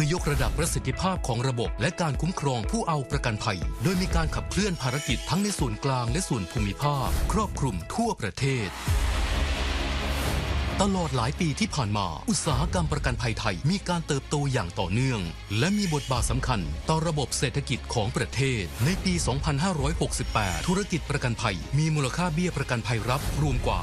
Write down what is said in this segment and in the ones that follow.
อยกระดับประสิทธิภาพของระบบและการคุ้มครองผู้เอาประกันภัยโดยมีการขับเคลื่อนภารกิจทั้งในส่วนกลางและส่วนภูมิภาคครอบคลุมทั่วประเทศตลอดหลายปีที่ผ่านมาอุตสาหกรรมประกันภัยไทยมีการเติบโตอย่างต่อเนื่องและมีบทบาทสำคัญต่อระบบเศรษฐกิจของประเทศในปี 2568 ธุรกิจประกันภัยมีมูลค่าเบี้ยประกันภัยรับรวมกว่า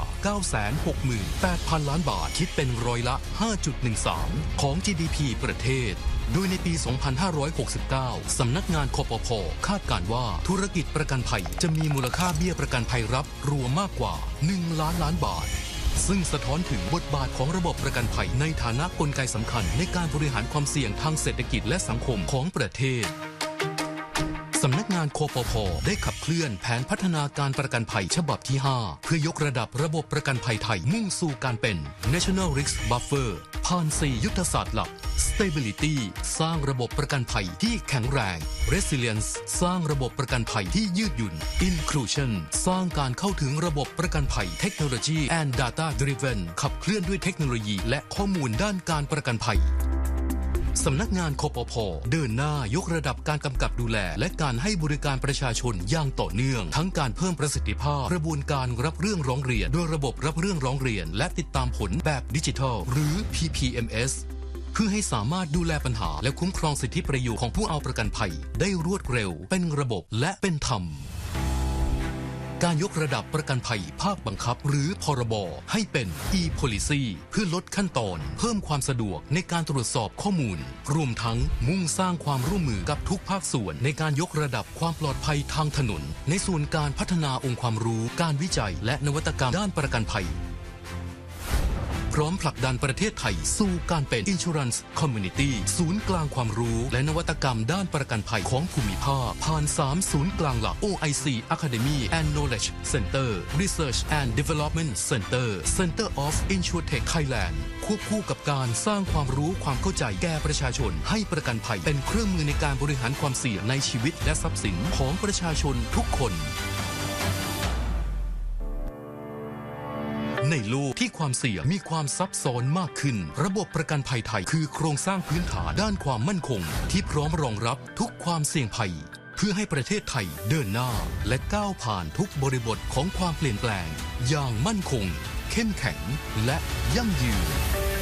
968,000 ล้านบาทคิดเป็นร้อยละ 5.13 ของ GDP ประเทศโดยในปี 2569 สำนักงานคปภ.คาดการณ์ว่าธุรกิจประกันภัยจะมีมูลค่าเบี้ยประกันภัยรับรวมมากกว่า 1 ล้านล้านบาทซึ่งสะท้อนถึงบทบาทของระบบประกันภัยในฐานะกลไกสำคัญในการบริหารความเสี่ยงทางเศรษฐกิจและสังคมของประเทศสำนักงานคปภ.ได้ขับเคลื่อนแผนพัฒนาการประกันภัยฉบับที่ 5 เพื่อยกระดับระบบประกันภัยไทยมุ่งสู่การเป็น National Risk Buffer ผ่าน 4 ยุทธศาสตร์หลัก Stability สร้างระบบประกันภัยที่แข็งแรง Resilience สร้างระบบประกันภัยที่ยืดหยุ่น Inclusion สร้างการเข้าถึงระบบประกันภัย Technology and Data Driven ขับเคลื่อนด้วยเทคโนโลยีและข้อมูลด้านการประกันภัยสำนักงานคปภ.เดินหน้ายกระดับการกำกับดูแลและการให้บริการประชาชนอย่างต่อเนื่องทั้งการเพิ่มประสิทธิภาพกระบวนการรับเรื่องร้องเรียนโดยระบบรับเรื่องร้องเรียนและติดตามผลแบบดิจิทัลหรือ PPMS เพื่อให้สามารถดูแลปัญหาและคุ้มครองสิทธิประโยชน์ของผู้เอาประกันภัยได้รวดเร็วเป็นระบบและเป็นธรรมการยกระดับประกันภัยภาคบังคับหรือพรบให้เป็น e-policy เพื่อลดขั้นตอนเพิ่มความสะดวกในการตรวจสอบข้อมูลรวมทั้งมุ่งสร้างความร่วมมือกับทุกภาคส่วนในการยกระดับความปลอดภัยทางถนนในส่วนการพัฒนาองค์ความรู้การวิจัยและนวัตกรรมด้านประกันภัยพร้อมผลักดันประเทศไทยสู่การเป็น Insurance Community ศูนย์กลางความรู้และนวัตกรรมด้านประกันภัยของภูมิภาคผ่าน 3 ศูนย์กลางหลัก OIC Academy and Knowledge Center Research and Development Center Center of Insurtech Thailand ควบคู่กับการสร้างความรู้ความเข้าใจแก่ประชาชนให้ประกันภัยเป็นเครื่องมือในการบริหารความเสี่ยงในชีวิตและทรัพย์สินของประชาชนทุกคนในโลกที่ความเสี่ยงมีความซับซ้อนมากขึ้นระบบประกันภัยไทยคือโครงสร้างพื้นฐานด้านความมั่นคงที่พร้อมรองรับทุกความเสี่ยงภัยเพื่อให้ประเทศไทยเดินหน้าและก้าวผ่านทุกบริบทของความเปลี่ยนแปลงอย่างมั่นคงเข้มแข็งและยั่งยืน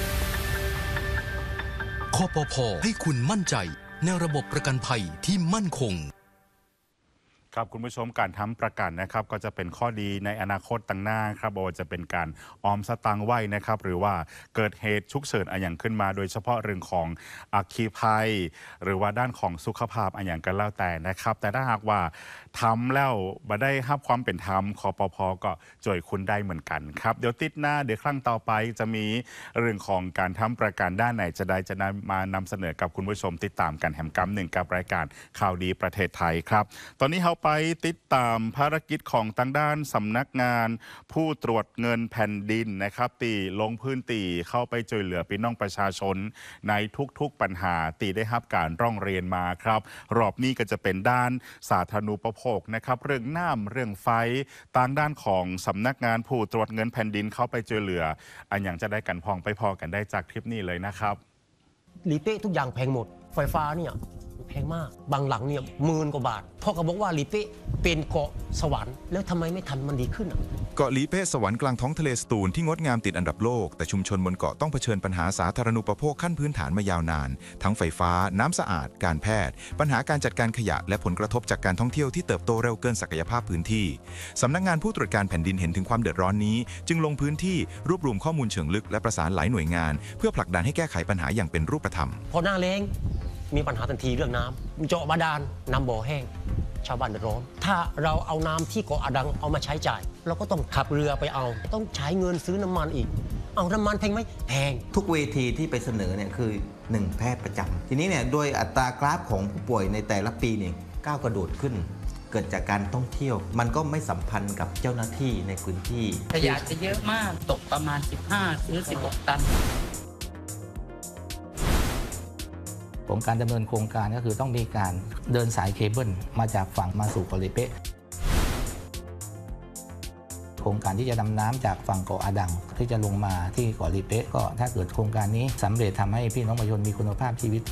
คปภ.ให้คุณมั่นใจในระบบประกันภัยที่มั่นคงครับคุณผู้ชมการทำประกันนะครับก็จะเป็นข้อดีในอนาคตต่างหน้าครับโดยจะเป็นการออมสตางค์ไว้นะครับหรือว่าเกิดเหตุฉุกเฉินอย่างขึ้นมาโดยเฉพาะเรื่องของอัคคีภัยหรือว่าด้านของสุขภาพอย่างกันแล้วแต่นะครับแต่ถ้าหากว่าทำแล้วมาได้รับความเป็นธรรมคปภ.ก็ช่วยคุณได้เหมือนกันครับเดี๋ยวติดหน้าเดี๋ยวครั้งต่อไปจะมีเรื่องของการทำประกันด้านไหนจะมานำเสนอกับคุณผู้ชมติดตามกันแหมกำหนึ่งกับรายการข่าวดีประเทศไทยครับตอนนี้เราไปติดตามภารกิจของทางด้านสำนักงานผู้ตรวจเงินแผ่นดินนะครับตีลงพื้นที่เข้าไปช่วยเหลือพี่น้องประชาชนในทุกๆปัญหาตีได้รับการร้องเรียนมาครับรอบนี้ก็จะเป็นด้านสาธารณูปโภคนะครับเรื่องน้ำเรื่องไฟทางด้านของสำนักงานผู้ตรวจเงินแผ่นดินเข้าไปช่วยเหลืออย่างจะได้กันพองไปพอกันได้จากคลิปนี้เลยนะครับลีเป้ทุกอย่างแพงหมดไฟฟ้าเนี่ยแพงมากบางหลังเนี่ย10,000 กว่าบาทพ่อก็บอกว่าลีเป้เป็นเกาะสวรรค์แล้วทำไมไม่ทำมันดีขึ้นเกาะลีเป้สวรรค์กลางท้องทะเลสตูลที่งดงามติดอันดับโลกแต่ชุมชนบนเกาะต้องเผชิญปัญหาสาธารณูปโภคขั้นพื้นฐานมายาวนานทั้งไฟฟ้าน้ำสะอาดการแพทย์ปัญหาการจัดการขยะและผลกระทบจากการท่องเที่ยวที่เติบโตเร็วเกินศักยภาพพื้นที่สำนักงานผู้ตรวจการแผ่นดินเห็นถึงความเดือดร้อนนี้จึงลงพื้นที่รวบรวมข้อมูลเชิงลึกและประสานหลายหน่วยงานเพื่อผลักดันให้แก้ไขปัญหาอย่างเป็นรูปธรรมพอหน้าแล้งมีปัญหาทันทีเรื่องน้ำเจาะบาดาลน้ำบ่อแห้งชาวบ้านเดือดร้อนถ้าเราเอาน้ำที่เกาะอดังเอามาใช้จ่ายเราก็ต้องขับเรือไปเอาต้องใช้เงินซื้อน้ำมันอีกเอาน้ำมันแพงไหมแพงทุกเวทีที่ไปเสนอเนี่ยคือ1แพทย์ประจำทีนี้เนี่ยโดยอัตรากราฟของผู้ป่วยในแต่ละปีเนี่ยก้าวกระโดดขึ้นเกิดจากการท่องเที่ยวมันก็ไม่สัมพันธ์กับเจ้าหน้าที่ในพื้นที่ขยะจะเยอะมากตกประมาณ15 หรือ 16 ตันของการดำเนินโครงการก็คือต้องมีการเดินสายเคเบิลมาจากฝั่งมาสู่เกาะลีเป้โครงการที่จะดำน้ำจากฝั่งเกาะอาดังที่จะลงมาที่เกาะลีเป้ก็ถ้าเกิดโครงการนี้สำเร็จทำให้พี่น้องประชาชนมีคุณภาพชีวิต